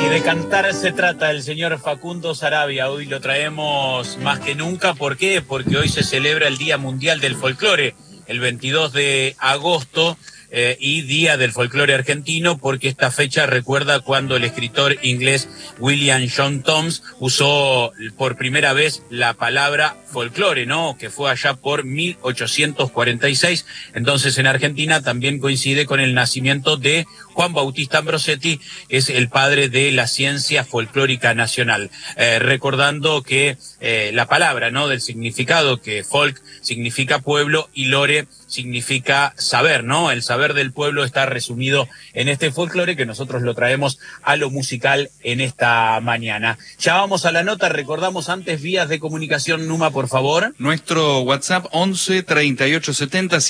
De cantar se trata el señor Facundo Saravia. Hoy lo traemos más que nunca. ¿Por qué? Porque hoy se celebra el Día Mundial del Folclore, el 22 de agosto, y Día del Folclore Argentino, porque esta fecha recuerda cuando el escritor inglés William John Thoms usó por primera vez la palabra folclore, ¿no? Que fue allá por 1846. Entonces en Argentina también coincide con el nacimiento de Juan Bautista Ambrosetti, es el padre de la ciencia folclórica nacional. Recordando que la palabra, ¿no? Del significado, que folk significa pueblo y lore significa saber, ¿no? El saber del pueblo está resumido en este folclore que nosotros lo traemos a lo musical en esta mañana. Ya vamos a la nota, recordamos antes vías de comunicación, Numa, por favor. Nuestro WhatsApp 11 38 70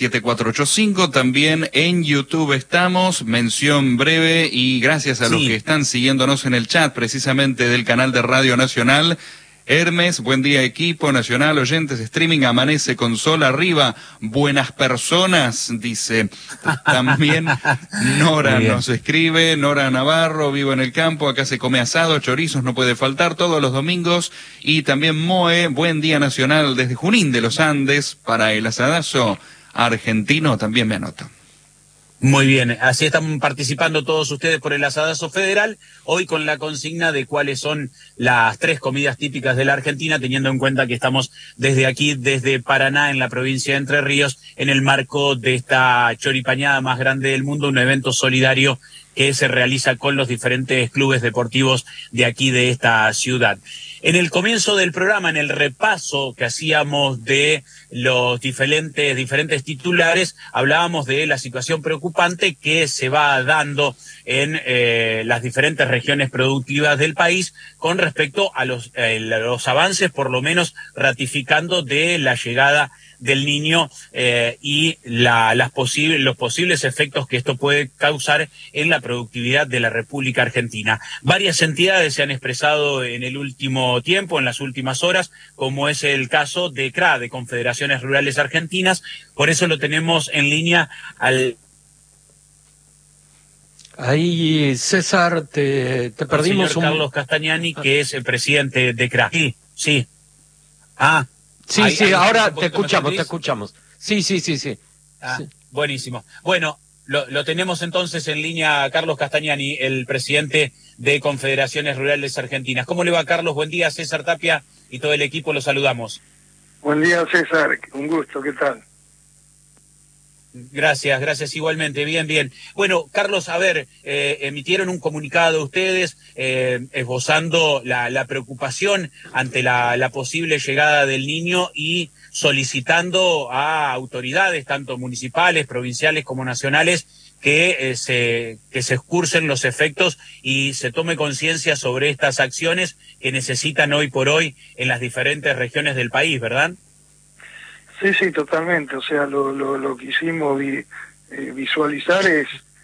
7485, también en YouTube estamos, mención breve y gracias a los que están siguiéndonos en el chat precisamente del canal de Radio Nacional. Hermes, buen día equipo nacional, oyentes, streaming, amanece con sol arriba, buenas personas, dice. También Nora nos escribe, Nora Navarro, vivo en el campo, acá se come asado, chorizos, no puede faltar, todos los domingos. Y también Moe, buen día nacional desde Junín de los Andes, para el asadazo argentino, también me anoto. Muy bien, así están participando todos ustedes por el asadazo federal, hoy con la consigna de cuáles son las 3 comidas típicas de la Argentina, teniendo en cuenta que estamos desde aquí, desde Paraná, en la provincia de Entre Ríos, en el marco de esta choripañada más grande del mundo, un evento solidario que se realiza con los diferentes clubes deportivos de aquí, de esta ciudad. En el comienzo del programa, en el repaso que hacíamos de los diferentes titulares, hablábamos de la situación preocupante que se va dando en las diferentes regiones productivas del país con respecto a los avances, por lo menos ratificando de la llegada del Niño y los posibles efectos que esto puede causar en la productividad de la República Argentina. Varias entidades se han expresado en el último tiempo, en las últimas horas, como es el caso de CRA, de Confederaciones Rurales Argentinas. Por eso lo tenemos en línea al... Ahí, César, te perdimos señor Carlos Castagnani, que es el presidente de CRA. Sí. Sí, ahora te escuchamos. Sí. Buenísimo. Bueno, lo tenemos entonces en línea a Carlos Castagnani, el presidente de Confederaciones Rurales Argentinas. ¿Cómo le va, Carlos? Buen día, César Tapia y todo el equipo, los saludamos. Buen día, César, un gusto, ¿qué tal? Gracias igualmente, bien. Bueno, Carlos, a ver, emitieron un comunicado ustedes esbozando la preocupación ante la posible llegada del Niño y solicitando a autoridades, tanto municipales, provinciales como nacionales, que se escurcen los efectos y se tome conciencia sobre estas acciones que necesitan hoy por hoy en las diferentes regiones del país, ¿verdad? Sí, totalmente. O sea, lo que hicimos visualizar es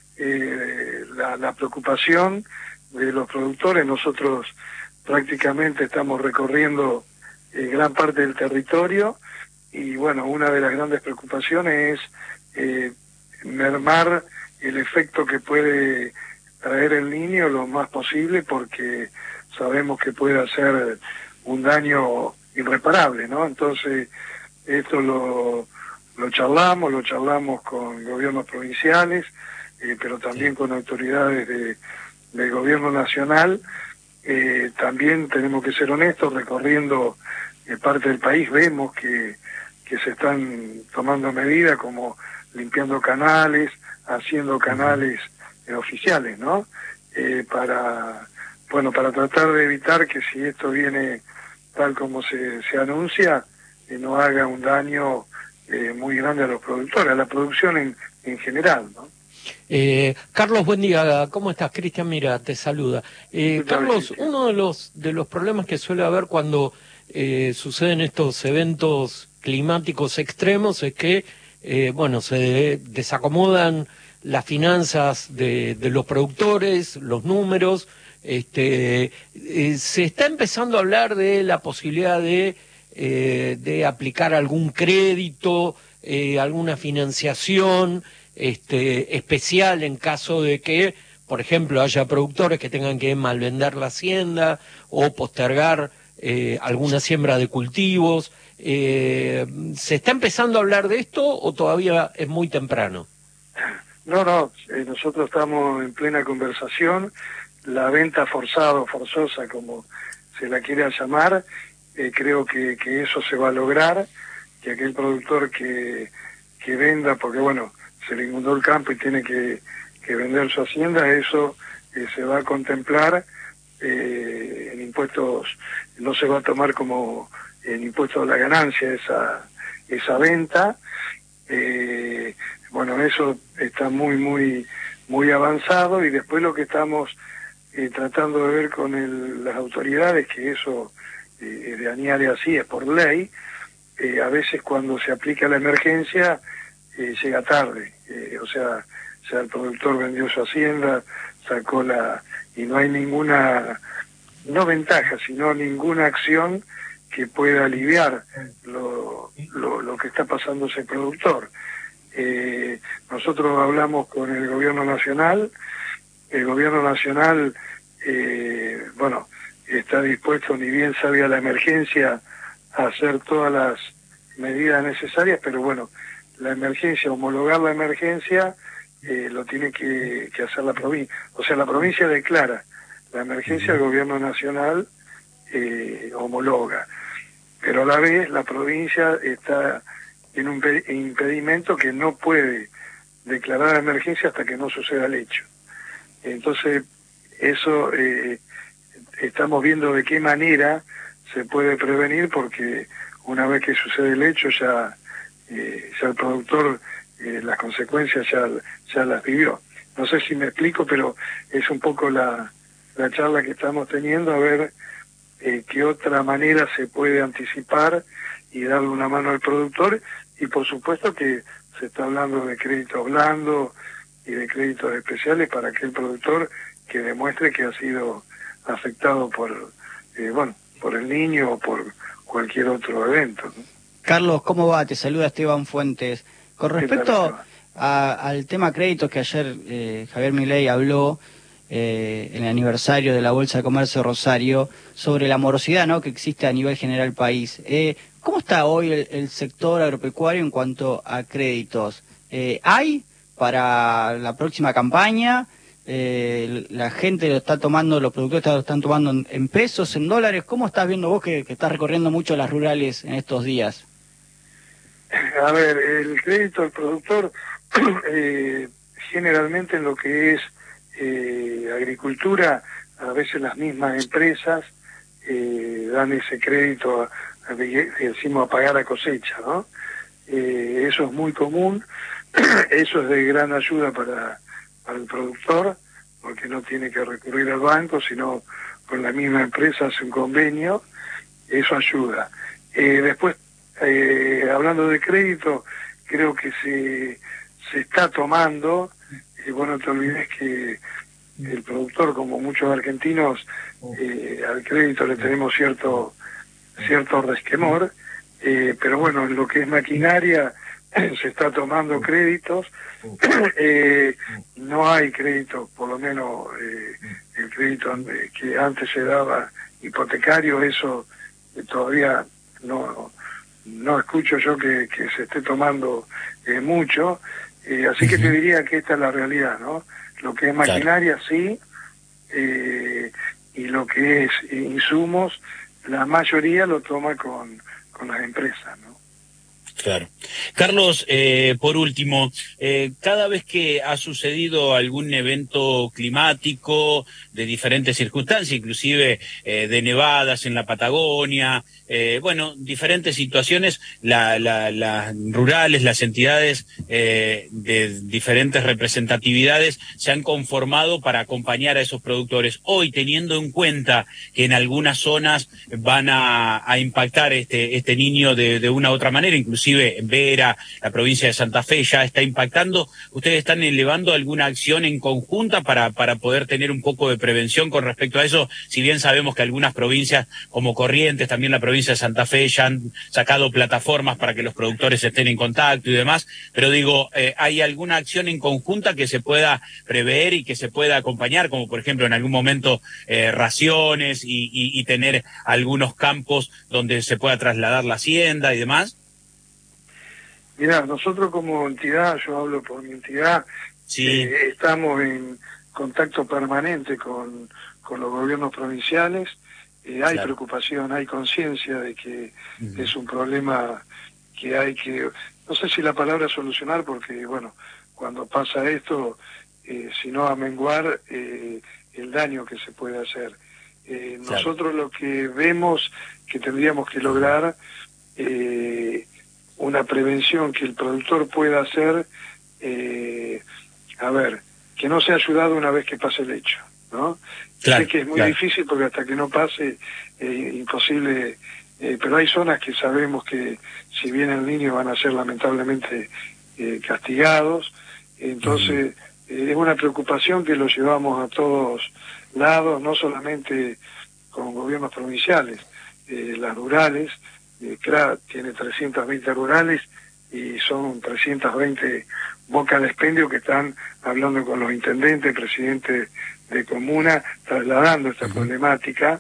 la preocupación de los productores. Nosotros prácticamente estamos recorriendo gran parte del territorio y, bueno, una de las grandes preocupaciones es mermar el efecto que puede traer el Niño lo más posible, porque sabemos que puede hacer un daño irreparable, ¿no? Entonces, esto lo charlamos con gobiernos provinciales, pero también con autoridades del gobierno nacional. También tenemos que ser honestos, recorriendo parte del país vemos que se están tomando medidas como limpiando canales, haciendo canales oficiales, ¿no? Para tratar de evitar que, si esto viene tal como se anuncia, no haga un daño muy grande a los productores, a la producción en general, ¿no? Carlos, buen día, ¿cómo estás? Cristian Mira te saluda. Carlos, uno de los problemas que suele haber cuando suceden estos eventos climáticos extremos es que se desacomodan las finanzas de los productores, los números. Se está empezando a hablar de la posibilidad de aplicar algún crédito, alguna financiación especial en caso de que, por ejemplo, haya productores que tengan que malvender la hacienda o postergar alguna siembra de cultivos. ¿Se está empezando a hablar de esto o todavía es muy temprano? No, nosotros estamos en plena conversación. La venta forzada o forzosa, como se la quiera llamar, creo que eso se va a lograr, que aquel productor que venda, porque bueno, se le inundó el campo y tiene que vender su hacienda, eso se va a contemplar en impuestos, no se va a tomar como en impuesto a la ganancia esa venta. Bueno, eso está muy avanzado, y después lo que estamos tratando de ver con las autoridades, que eso de añade así, es por ley, a veces cuando se aplica la emergencia llega tarde, o sea, ya el productor vendió su hacienda, sacó y no hay ninguna, no ventaja, sino ninguna acción que pueda aliviar lo que está pasando ese productor. Nosotros hablamos con el gobierno nacional. El gobierno nacional, bueno, está dispuesto, ni bien salga la emergencia, a hacer todas las medidas necesarias, pero bueno, la emergencia, homologar la emergencia, lo tiene que hacer la provincia. O sea, la provincia declara la emergencia, el gobierno nacional homologa. Pero a la vez la provincia está en un impedimento que no puede declarar la emergencia hasta que no suceda el hecho. Entonces, eso estamos viendo de qué manera se puede prevenir, porque una vez que sucede el hecho ya el productor las consecuencias ya las vivió. No sé si me explico, pero es un poco la charla que estamos teniendo, a ver qué otra manera se puede anticipar y darle una mano al productor. Y por supuesto que se está hablando de créditos blandos y de créditos especiales para aquel productor que demuestre que ha sido afectado por el niño o por cualquier otro evento, ¿no? Carlos, ¿cómo va? Te saluda Esteban Fuentes. Con respecto al tema créditos que ayer Javier Milei habló en el aniversario de la Bolsa de Comercio de Rosario, sobre la morosidad, ¿no?, que existe a nivel general país. ¿Cómo está hoy el sector agropecuario en cuanto a créditos? ¿Hay para la próxima campaña? La gente lo está tomando, los productores lo están tomando en pesos, en dólares. ¿Cómo estás viendo vos que estás recorriendo mucho las rurales en estos días? A ver, el crédito al productor generalmente en lo que es agricultura, a veces las mismas empresas dan ese crédito decimos a pagar a cosecha, ¿no? Eso es muy común. Eso es de gran ayuda para el productor, porque no tiene que recurrir al banco, sino con la misma empresa hace un convenio. Eso ayuda. Después, hablando de crédito, creo que se está tomando, bueno, no te olvides que el productor, como muchos argentinos, al crédito le tenemos cierto resquemor, pero bueno, en lo que es maquinaria se está tomando créditos. No hay crédito, por lo menos el crédito que antes se daba hipotecario, eso todavía no escucho yo que se esté tomando mucho, así que te diría que esta es la realidad, ¿no? Lo que es maquinaria, sí, y lo que es insumos, la mayoría lo toma con las empresas, ¿no? Claro. Carlos, por último, cada vez que ha sucedido algún evento climático de diferentes circunstancias, inclusive de nevadas en la Patagonia, diferentes situaciones, las rurales, las entidades de diferentes representatividades se han conformado para acompañar a esos productores. Hoy, teniendo en cuenta que en algunas zonas van a impactar este niño de una u otra manera, inclusive inclusive Vera, la provincia de Santa Fe ya está impactando. ¿Ustedes están elevando alguna acción en conjunta para poder tener un poco de prevención con respecto a eso? Si bien sabemos que algunas provincias como Corrientes, también la provincia de Santa Fe, ya han sacado plataformas para que los productores estén en contacto y demás, pero digo, ¿hay alguna acción en conjunta que se pueda prever y que se pueda acompañar, como por ejemplo en algún momento raciones y tener algunos campos donde se pueda trasladar la hacienda y demás? Mirá, nosotros como entidad, yo hablo por mi entidad, Sí. Estamos en contacto permanente con los gobiernos provinciales. Hay Claro. preocupación, hay conciencia de que es un problema que hay que, no sé si la palabra solucionar, porque bueno, cuando pasa esto, sino amenguar el daño que se puede hacer. Claro. Nosotros lo que vemos que tendríamos que lograr, una prevención que el productor pueda hacer, a ver, que no sea ayudado una vez que pase el hecho, ¿no? Claro, sé que es muy claro. difícil porque hasta que no pase, imposible, pero hay zonas que sabemos que si vienen niños van a ser lamentablemente castigados, entonces es una preocupación que lo llevamos a todos lados, no solamente con gobiernos provinciales, las rurales, CRA tiene 320 rurales y son 320 bocas de expendio que están hablando con los intendentes, presidentes de comuna, trasladando esta problemática,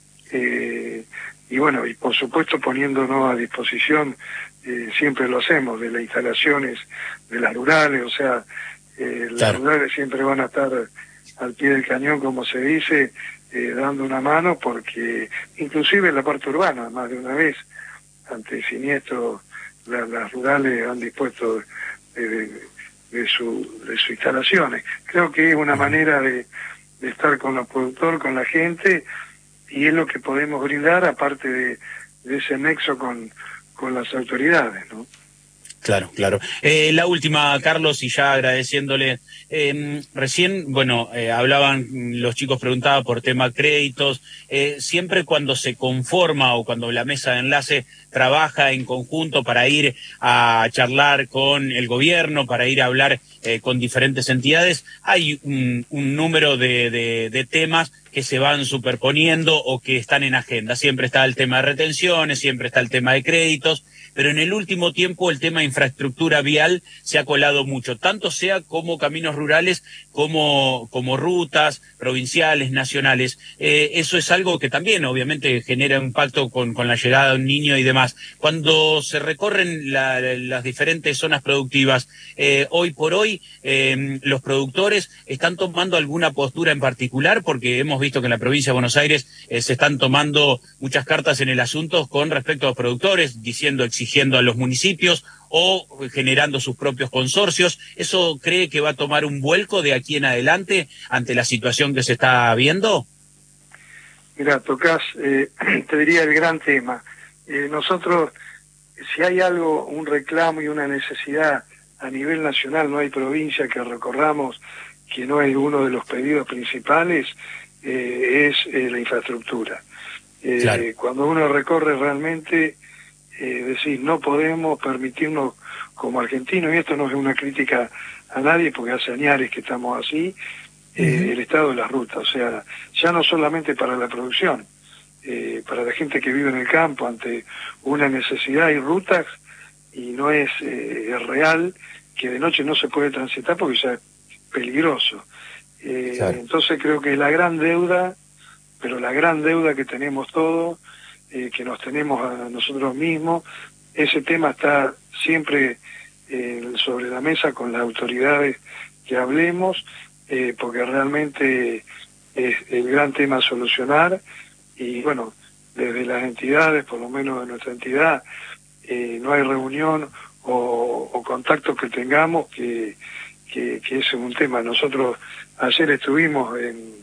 y bueno, y por supuesto poniéndonos a disposición, siempre lo hacemos, de las instalaciones de las rurales, o sea, las rurales siempre van a estar al pie del cañón, como se dice, dando una mano, porque inclusive en la parte urbana, más de una vez, ante siniestros, las rurales han dispuesto de sus instalaciones. Creo que es una manera de estar con los productores, con la gente, y es lo que podemos brindar, aparte de ese nexo con las autoridades, ¿no? Claro, claro. La última, Carlos, y ya agradeciéndole, recién, bueno, hablaban, los chicos preguntaban por tema créditos, siempre cuando se conforma o cuando la mesa de enlace trabaja en conjunto para ir a charlar con el gobierno, para ir a hablar con diferentes entidades, hay un número de temas que se van superponiendo o que están en agenda. Siempre está el tema de retenciones, siempre está el tema de créditos, pero en el último tiempo el tema de infraestructura vial se ha colado mucho, tanto sea como caminos rurales, como rutas provinciales, nacionales. Eso es algo que también obviamente genera impacto con la llegada de un niño y demás. Cuando se recorren las diferentes zonas productivas, hoy por hoy los productores están tomando alguna postura en particular, porque hemos visto que en la provincia de Buenos Aires se están tomando muchas cartas en el asunto con respecto a los productores, exigiendo a los municipios o generando sus propios consorcios. ¿Eso cree que va a tomar un vuelco de aquí en adelante ante la situación que se está viendo? Mira, tocás, te diría el gran tema. Nosotros, si hay algo, un reclamo y una necesidad a nivel nacional, no hay provincia que recorramos que no es uno de los pedidos principales, es la infraestructura. Claro. Cuando uno recorre realmente, decir, no podemos permitirnos como argentinos, y esto no es una crítica a nadie porque hace años que estamos así, el estado de las rutas, o sea, ya no solamente para la producción, para la gente que vive en el campo, ante una necesidad hay rutas y no es real que de noche no se puede transitar porque ya es peligroso. Claro. Entonces creo que la gran deuda, pero la gran deuda que tenemos todos, que nos tenemos a nosotros mismos, ese tema está siempre sobre la mesa con las autoridades que hablemos, porque realmente es el gran tema a solucionar, y bueno, desde las entidades, por lo menos de nuestra entidad, no hay reunión o contactos que tengamos que ese es un tema. Nosotros ayer estuvimos en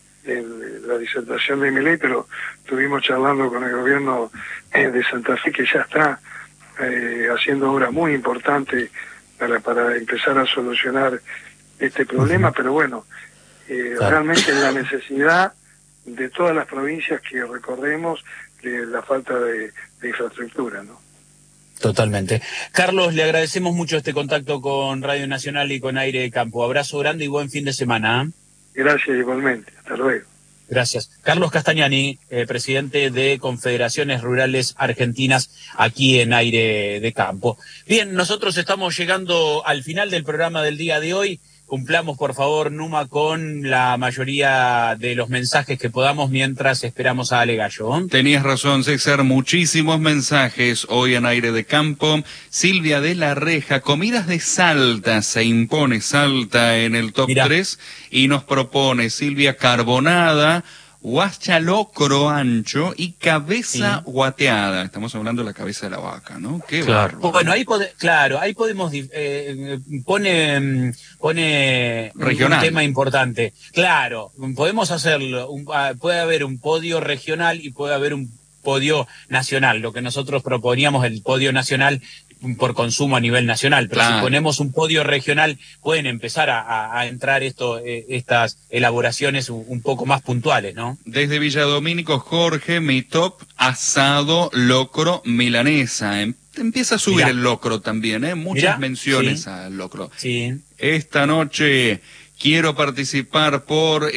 la disertación de mi ley, pero estuvimos charlando con el gobierno de Santa Fe, que ya está haciendo obras muy importantes para empezar a solucionar este problema, pero bueno, realmente la necesidad de todas las provincias que recorremos, de la falta de infraestructura, ¿no? Totalmente. Carlos, le agradecemos mucho este contacto con Radio Nacional y con Aire de Campo. Abrazo grande y buen fin de semana. Gracias igualmente. Hasta luego. Gracias. Carlos Castagnani, presidente de Confederaciones Rurales Argentinas, aquí en Aire de Campo. Bien, nosotros estamos llegando al final del programa del día de hoy. Cumplamos, por favor, Numa, con la mayoría de los mensajes que podamos mientras esperamos a Ale Gallo. Tenías razón, César, muchísimos mensajes hoy en Aire de Campo. Silvia de la Reja, comidas de Salta, se impone Salta en el top 3 y nos propone Silvia carbonada, huascha locro ancho y cabeza guateada. Estamos hablando de la cabeza de la vaca, ¿no? Qué bárbaro. Bueno, ahí podemos pone regional. Un tema importante. Claro, podemos hacerlo. Puede haber un podio regional y puede haber un podio nacional. Lo que nosotros proponíamos, el podio nacional por consumo a nivel nacional, pero si ponemos un podio regional pueden empezar a entrar estas elaboraciones un poco más puntuales, ¿no? Desde Villadomínico, Jorge, mi top, asado, locro, milanesa. Empieza a subir el locro también, muchas menciones al locro. Sí. Esta noche quiero participar por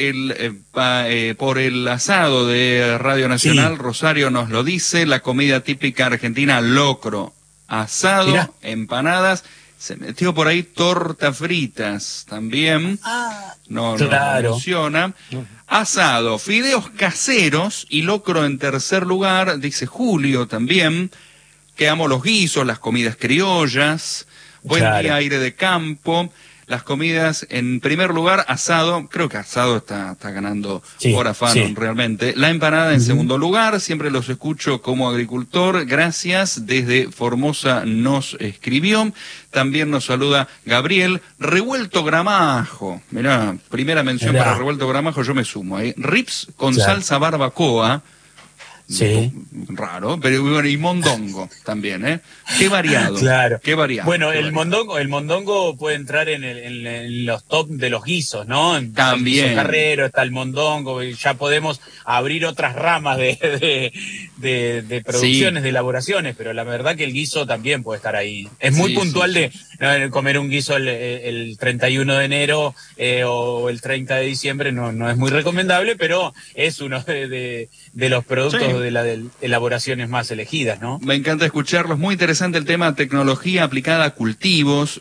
el asado de Radio Nacional. Rosario nos lo dice, la comida típica argentina, locro. Asado, empanadas, se metió por ahí torta fritas también, no menciona. Asado, fideos caseros y locro en tercer lugar, dice Julio también, que amo los guisos, las comidas criollas, buen día Aire de Campo. Las comidas, en primer lugar, asado, creo que asado está ganando por afán realmente. La empanada en segundo lugar, siempre los escucho como agricultor, gracias, desde Formosa nos escribió. También nos saluda Gabriel, revuelto gramajo, mirá, primera mención para revuelto gramajo, yo me sumo ahí. Rips con salsa barbacoa. Sí. Raro, pero bueno, y mondongo también, Qué variado. Claro. Qué variado. Bueno, el mondongo puede entrar en los top de los guisos, ¿no? También. El guiso carrero, está el mondongo, ya podemos abrir otras ramas de producciones, de elaboraciones, pero la verdad que el guiso también puede estar ahí. Es muy puntual de comer un guiso el 31 de enero o el 30 de diciembre, no es muy recomendable, pero es uno de los productos de las elaboraciones más elegidas, ¿no? Me encanta escucharlos, muy interesante el tema tecnología aplicada a cultivos.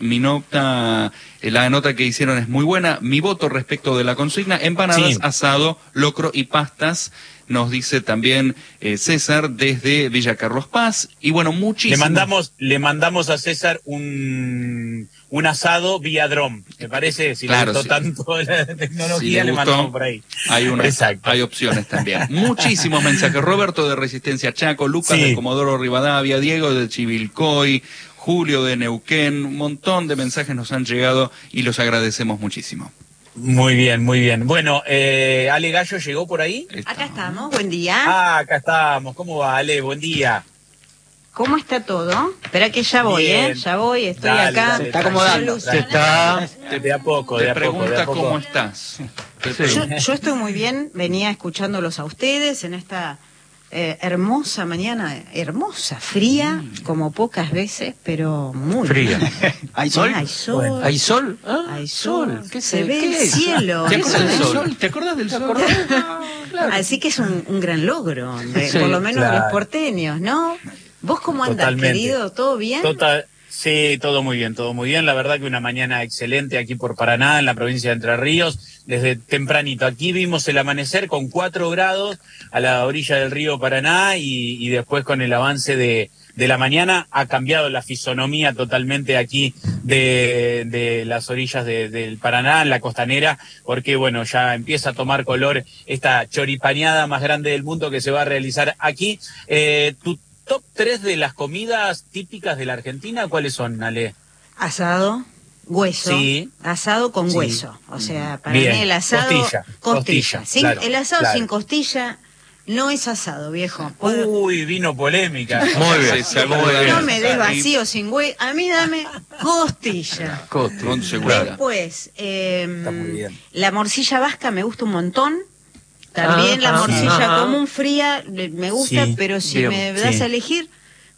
La nota que hicieron es muy buena. Mi voto respecto de la consigna, empanadas, asado, locro y pastas, nos dice también César desde Villa Carlos Paz. Y bueno, muchísimo. Le mandamos a César un asado vía dron, me parece, si le gustó tanto la tecnología, le mandamos por ahí. Hay opciones también. Muchísimos mensajes. Roberto de Resistencia Chaco, Lucas de Comodoro Rivadavia, Diego de Chivilcoy, Julio de Neuquén, un montón de mensajes nos han llegado y los agradecemos muchísimo. Muy bien, muy bien. Bueno, Ale Gallo llegó por ahí. Acá estamos, buen día. Acá estamos. ¿Cómo va, Ale? Buen día. ¿Cómo está todo? Espera que ya voy, ya voy, estoy acá. Está acomodando. De a poco, Te pregunta cómo estás. Yo estoy muy bien, venía escuchándolos a ustedes en esta hermosa mañana, hermosa, fría, como pocas veces, pero muy fría. ¿Hay sol? Hay sol. Bueno. ¿Hay sol? Hay sol. ¿Qué se ve el cielo. ¿Te acuerdas del sol? ¿Te acuerdas del sol? Claro. Así que es un gran logro, por lo menos de los porteños, ¿no? ¿Vos cómo andás, querido? ¿Todo bien? Sí, todo muy bien, todo muy bien. La verdad que una mañana excelente aquí por Paraná, en la provincia de Entre Ríos, desde tempranito. Aquí vimos el amanecer con 4 grados a la orilla del río Paraná y después con el avance de la mañana ha cambiado la fisonomía totalmente aquí de las orillas del Paraná, en la costanera, porque bueno, ya empieza a tomar color esta choripaneada más grande del mundo que se va a realizar aquí. Tu top 3 de las comidas típicas de la Argentina, ¿cuáles son, Ale? Asado, hueso. Sí. Asado con hueso. O sea, para mí el asado... Costilla. Claro, el asado sin costilla no es asado, viejo. Uy, vino polémica. Muy bien. No me des vacío sin hueso. A mí dame costilla. Con seguridad. Después, Está muy bien. la morcilla vasca me gusta un montón. También la morcilla común fría me gusta, pero si me das a elegir,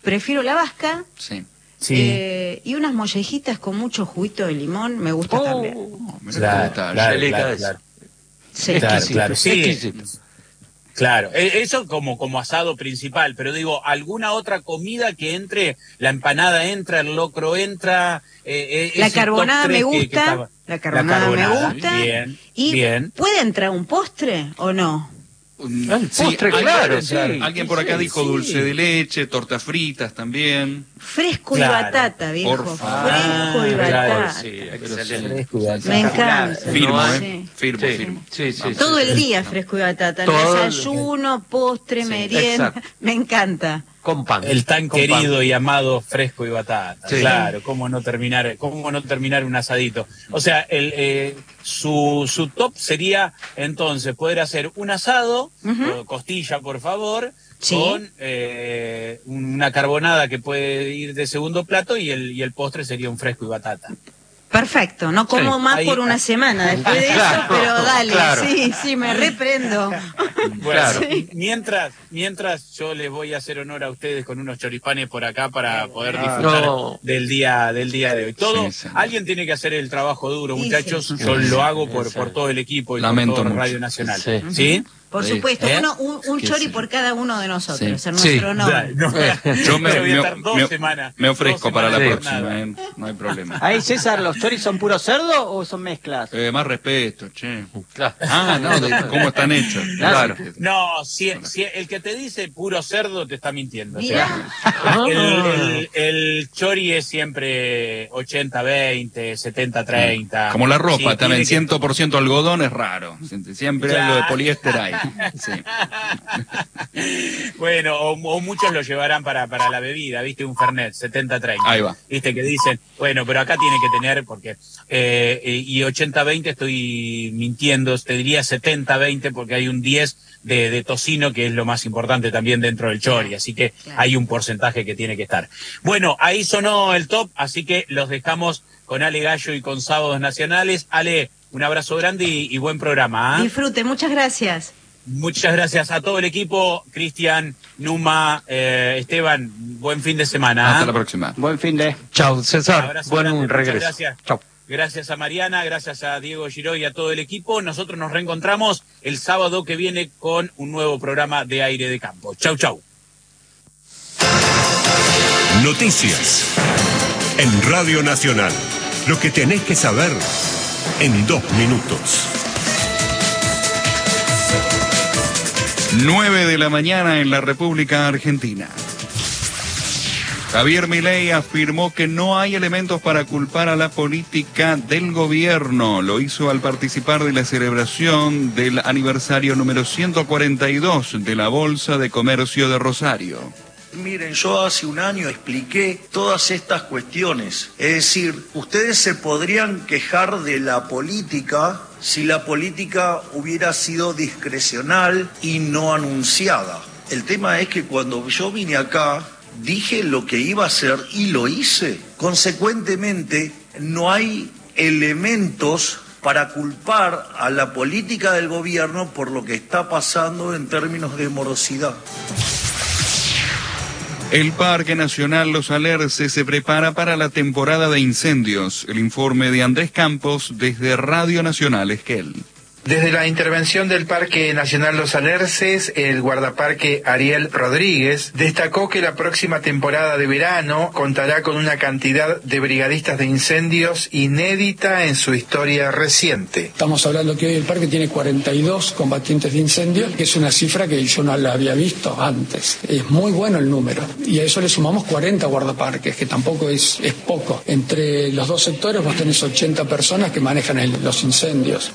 prefiero la vasca. Sí. Sí. Y unas mollejitas con mucho juguito de limón, me gusta también. Claro. Sí. Claro. Sí. Exquisito. Claro, eso como asado principal, pero digo, ¿alguna otra comida que entre? La empanada entra, el locro entra, La carbonada me gusta, la carbonada me gusta. Bien, y bien. ¿puede entrar un postre o no? El postre, claro, sí. Alguien por acá dijo dulce de leche, tortas fritas también. Fresco Claro, y batata, viejo. por favor. Fresco y batata. Sí, Excelente. excelente. Me encanta. Firmo, Sí. Firmo. Sí, sí, Vamos. Todo sí, el sí. día fresco y batata. Todo el- Desayuno, postre, merienda. exacto. Me encanta. Con pan. El tan con pan. querido y amado fresco y batata. Sí. Claro, cómo no terminar un asadito. O sea, su top sería entonces poder hacer un asado, costilla por favor, Sí. con una carbonada que puede ir de segundo plato y el postre sería un fresco y batata. Perfecto, no como Sí, más ahí- por una semana después de eso, Claro, pero dale, claro. sí, me reprendo. Bueno, Claro. mientras yo les voy a hacer honor a ustedes con unos choripanes por acá para poder disfrutar No. del día de hoy. Todo, Sí, sí. Alguien tiene que hacer el trabajo duro, Sí, muchachos. sí. Yo lo hago por Sí. todo el equipo y Lamento por todo mucho. Radio Nacional. Sí. ¿Sí? Por Sí. supuesto, ¿Eh? un Qué chori sé por yo. cada uno de nosotros, Sí. en Sí. nuestro honor. No, Yo me voy a estar 2 semanas. me ofrezco 2 para la semanas próxima, jornada. no hay problema. Ahí, César, ¿los choris son puro cerdo o son mezclas? Más respeto, che. Claro. No, de cómo están hechos. Claro. No, si el que te dice puro cerdo te está mintiendo. O Mirá. sea, el chori es siempre 80-20, 70-30. Como la ropa, Sí, también tiene que- 100% algodón es raro. Siempre Claro. lo de poliéster hay. Sí. Bueno, o muchos lo llevarán para la bebida, ¿viste? Un Fernet, 70-30. Ahí va. ¿Viste? Que dicen, bueno, pero acá tiene que tener, porque, y 80-20 estoy mintiendo, te diría 70-20 porque hay un 10 de tocino, que es lo más importante también dentro del chori, así que Claro. hay un porcentaje que tiene que estar. Bueno, ahí sonó el top, así que los dejamos con Ale Gallo y con Sábados Nacionales. Ale, un abrazo grande y buen programa. ¿Ah? Disfrute, muchas gracias. Muchas gracias a todo el equipo, Cristian, Numa, Esteban, buen fin de semana. Hasta ¿ah? la próxima. Buen fin de... Chao, César. Abrazo Buen grande, muchas regreso. gracias. Chao. Gracias a Mariana, gracias a Diego Giró y a todo el equipo. Nosotros nos reencontramos el sábado que viene con un nuevo programa de Aire de Campo. Chau, chau. Noticias en Radio Nacional. Lo que tenés que saber en 2 minutos. 9 de la mañana en la República Argentina. Javier Milei afirmó que no hay elementos para culpar a la política del gobierno. Lo hizo al participar de la celebración del aniversario número 142 de la Bolsa de Comercio de Rosario. Miren, yo hace un año expliqué todas estas cuestiones. Es decir, ustedes se podrían quejar de la política si la política hubiera sido discrecional y no anunciada. El tema es que cuando yo vine acá, dije lo que iba a hacer y lo hice. Consecuentemente, no hay elementos para culpar a la política del gobierno por lo que está pasando en términos de morosidad. El Parque Nacional Los Alerces se prepara para la temporada de incendios. El informe de Andrés Campos desde Radio Nacional Esquel. Desde la intervención del Parque Nacional Los Alerces, el guardaparque Ariel Rodríguez destacó que la próxima temporada de verano contará con una cantidad de brigadistas de incendios inédita en su historia reciente. Estamos hablando que hoy el parque tiene 42 combatientes de incendios, que es una cifra que yo no la había visto antes. Es muy bueno el número. Y a eso le sumamos 40 guardaparques, que tampoco es poco. Entre los dos sectores vos tenés 80 personas que manejan los incendios.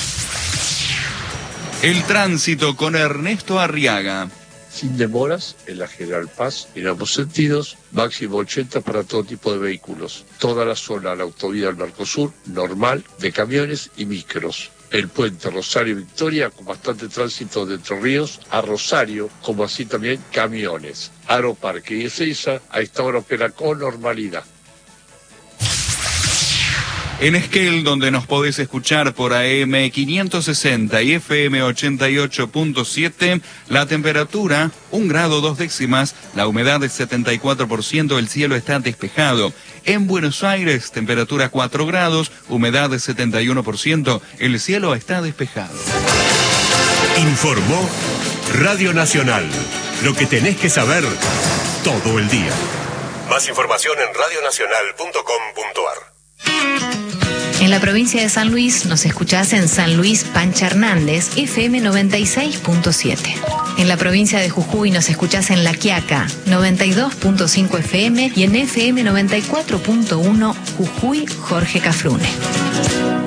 El tránsito con Ernesto Arriaga. Sin demoras, en la General Paz, en ambos sentidos, máximo 80 para todo tipo de vehículos. Toda la zona, la autovía del Mercosur, normal, de camiones y micros. El puente Rosario-Victoria, con bastante tránsito de Entre Ríos a Rosario, como así también camiones. Aeroparque y Ezeiza, a esta hora opera con normalidad. En Esquel, donde nos podés escuchar por AM 560 y FM 88.7, la temperatura 1 grado 2 décimas, la humedad es 74%, el cielo está despejado. En Buenos Aires, temperatura 4 grados, humedad de 71%, el cielo está despejado. Informó Radio Nacional, lo que tenés que saber todo el día. Más información en radionacional.com.ar. En la provincia de San Luis nos escuchás en San Luis Pancha Hernández, FM 96.7. En la provincia de Jujuy nos escuchás en La Quiaca, 92.5 FM y en FM 94.1 Jujuy Jorge Cafrune.